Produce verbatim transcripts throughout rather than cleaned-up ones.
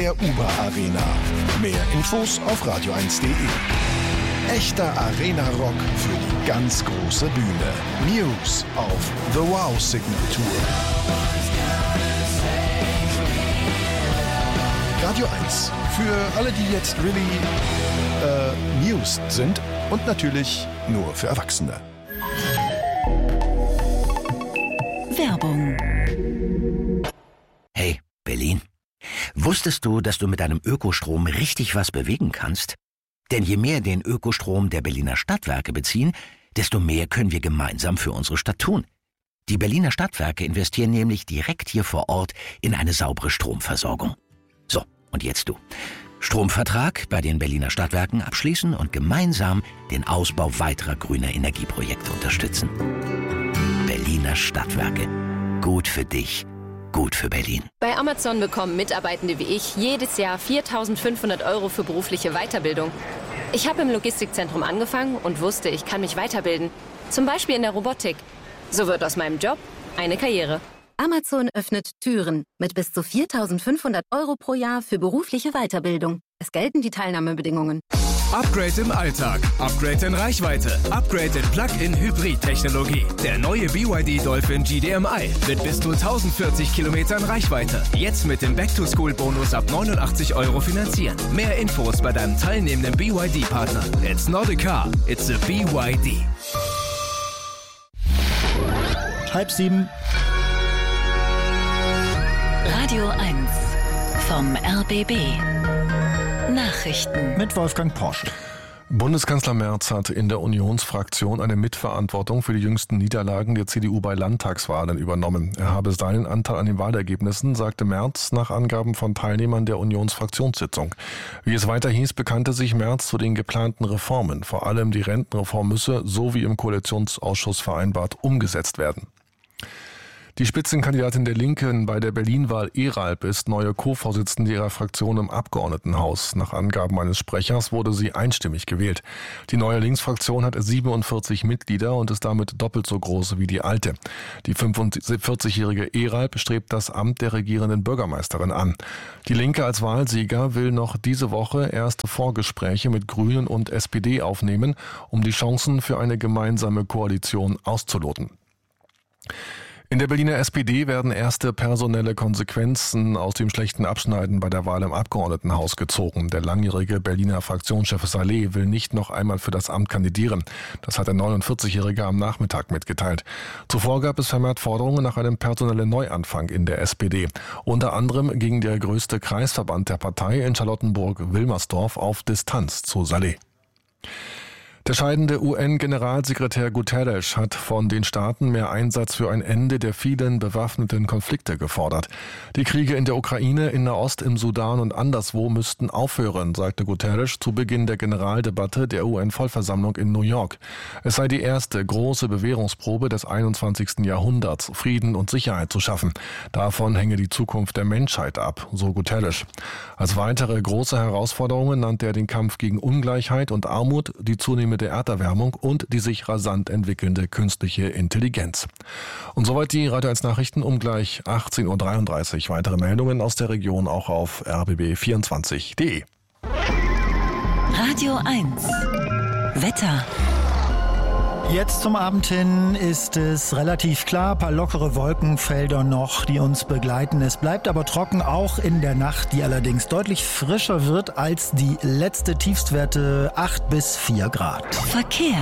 der Uber Arena. Mehr Infos auf radio eins punkt de. Echter Arena-Rock für die ganz große Bühne. News auf The Wow Signal Tour. Radio eins. Für alle, die jetzt really äh, News sind und natürlich nur für Erwachsene. Werbung. Hey, Berlin. Wusstest du, dass du mit deinem Ökostrom richtig was bewegen kannst? Denn je mehr den Ökostrom der Berliner Stadtwerke beziehen, desto mehr können wir gemeinsam für unsere Stadt tun. Die Berliner Stadtwerke investieren nämlich direkt hier vor Ort in eine saubere Stromversorgung. So, und jetzt du. Stromvertrag bei den Berliner Stadtwerken abschließen und gemeinsam den Ausbau weiterer grüner Energieprojekte unterstützen. Berliner Stadtwerke. Gut für dich. Gut für Berlin. Bei Amazon bekommen Mitarbeitende wie ich jedes Jahr viertausendfünfhundert Euro für berufliche Weiterbildung. Ich habe im Logistikzentrum angefangen und wusste, ich kann mich weiterbilden. Zum Beispiel in der Robotik. So wird aus meinem Job eine Karriere. Amazon öffnet Türen mit bis zu viertausendfünfhundert Euro pro Jahr für berufliche Weiterbildung. Es gelten die Teilnahmebedingungen. Upgrade im Alltag, Upgrade in Reichweite, Upgrade in Plug-in-Hybrid-Technologie. Der neue B Y D Dolphin G D M I mit bis zu tausendvierzig Kilometern Reichweite. Jetzt mit dem Back-to-School-Bonus ab neunundachtzig Euro finanzieren. Mehr Infos bei deinem teilnehmenden B Y D-Partner. It's not a car, it's a B Y D. Halb sieben. Radio eins vom R B B. Nachrichten mit Wolfgang Porsche. Bundeskanzler Merz hat in der Unionsfraktion eine Mitverantwortung für die jüngsten Niederlagen der C D U bei Landtagswahlen übernommen. Er habe seinen Anteil an den Wahlergebnissen, sagte Merz nach Angaben von Teilnehmern der Unionsfraktionssitzung. Wie es weiter hieß, bekannte sich Merz zu den geplanten Reformen. Vor allem die Rentenreform müsse, so wie im Koalitionsausschuss vereinbart, umgesetzt werden. Die Spitzenkandidatin der Linken bei der Berlin-Wahl Eralp ist neue Co-Vorsitzende ihrer Fraktion im Abgeordnetenhaus. Nach Angaben eines Sprechers wurde sie einstimmig gewählt. Die neue Linksfraktion hat siebenundvierzig Mitglieder und ist damit doppelt so groß wie die alte. Die fünfundvierzigjährige Eralp strebt das Amt der regierenden Bürgermeisterin an. Die Linke als Wahlsieger will noch diese Woche erste Vorgespräche mit Grünen und S P D aufnehmen, um die Chancen für eine gemeinsame Koalition auszuloten. In der Berliner S P D werden erste personelle Konsequenzen aus dem schlechten Abschneiden bei der Wahl im Abgeordnetenhaus gezogen. Der langjährige Berliner Fraktionschef Saleh will nicht noch einmal für das Amt kandidieren. Das hat der neunundvierzigjährige am Nachmittag mitgeteilt. Zuvor gab es vermehrt Forderungen nach einem personellen Neuanfang in der S P D. Unter anderem ging der größte Kreisverband der Partei in Charlottenburg-Wilmersdorf auf Distanz zu Saleh. Der scheidende U N-Generalsekretär Guterres hat von den Staaten mehr Einsatz für ein Ende der vielen bewaffneten Konflikte gefordert. Die Kriege in der Ukraine, in Nahost, im Sudan und anderswo müssten aufhören, sagte Guterres zu Beginn der Generaldebatte der U N-Vollversammlung in New York. Es sei die erste große Bewährungsprobe des einundzwanzigsten Jahrhunderts, Frieden und Sicherheit zu schaffen. Davon hänge die Zukunft der Menschheit ab, so Guterres. Als weitere große Herausforderungen nannte er den Kampf gegen Ungleichheit und Armut, die zunehmende der Erderwärmung und die sich rasant entwickelnde künstliche Intelligenz. Und soweit die Radio eins Nachrichten um gleich achtzehn Uhr dreiunddreißig. Weitere Meldungen aus der Region auch auf r b b vierundzwanzig punkt de. Radio eins Wetter. Jetzt zum Abend hin ist es relativ klar, ein paar lockere Wolkenfelder noch, die uns begleiten. Es bleibt aber trocken, auch in der Nacht, die allerdings deutlich frischer wird als die letzte Tiefstwerte acht bis vier Grad. Verkehr.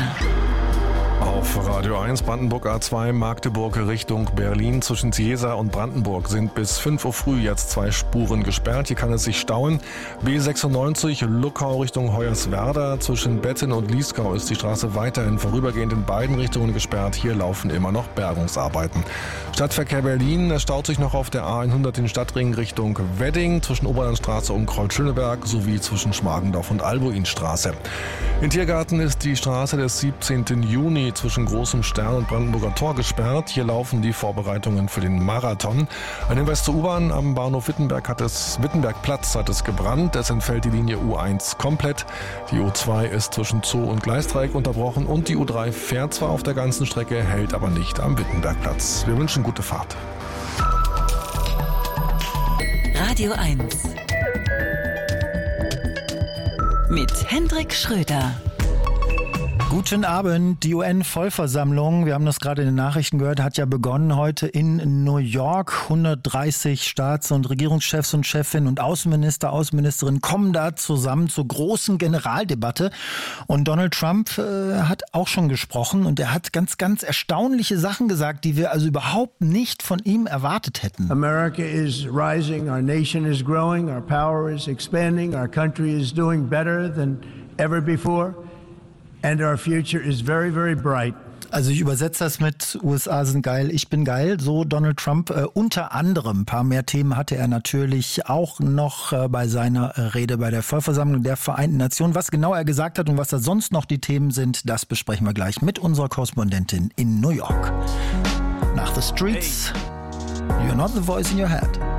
Auf Radio eins Brandenburg A zwei Magdeburg Richtung Berlin. Zwischen Ciesa und Brandenburg sind bis fünf Uhr früh jetzt zwei Spuren gesperrt. Hier kann es sich stauen. B sechsundneunzig Luckau Richtung Hoyerswerda. Zwischen Betten und Liesgau ist die Straße weiterhin vorübergehend in beiden Richtungen gesperrt. Hier laufen immer noch Bergungsarbeiten. Stadtverkehr Berlin staut sich noch auf der A hundert den Stadtring Richtung Wedding. Zwischen Oberlandstraße und Kreuzschöneberg sowie zwischen Schmargendorf und Albuinstraße. In Tiergarten ist die Straße des siebzehnten Juni zwischen Großem Stern und Brandenburger Tor gesperrt. Hier laufen die Vorbereitungen für den Marathon. Ein Hinweis zur U-Bahn. Am Bahnhof Wittenberg hat es, Wittenbergplatz hat es gebrannt. Es entfällt die Linie U eins komplett. Die U zwei ist zwischen Zoo und Gleisdreieck unterbrochen und die U drei fährt zwar auf der ganzen Strecke, hält aber nicht am Wittenbergplatz. Wir wünschen gute Fahrt. Radio eins mit Hendrik Schröder. Guten Abend. Die U N-Vollversammlung, wir haben das gerade in den Nachrichten gehört, hat ja begonnen heute in New York. hundertdreißig Staats- und Regierungschefs und Chefinnen und Außenminister, Außenministerinnen kommen da zusammen zur großen Generaldebatte. Und Donald Trump äh, hat auch schon gesprochen und er hat ganz, ganz erstaunliche Sachen gesagt, die wir also überhaupt nicht von ihm erwartet hätten. America is rising, our nation is growing, our power is expanding, our country is doing better than ever before. And our future is very, very bright. Also ich übersetze das mit U S A sind geil, ich bin geil, so Donald Trump. Äh, unter anderem, ein paar mehr Themen hatte er natürlich auch noch äh, bei seiner äh, Rede bei der Vollversammlung der Vereinten Nationen. Was genau er gesagt hat und was da sonst noch die Themen sind, das besprechen wir gleich mit unserer Korrespondentin in New York. Nach The Streets, You're Not the Voice in Your Head.